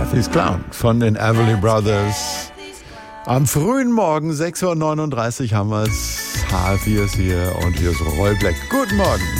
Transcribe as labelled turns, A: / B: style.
A: Murphy's Clown von den Everly Brothers. Am frühen Morgen, 6:39 Uhr haben wir es. H4 ist hier und hier ist Roy Black. Guten Morgen.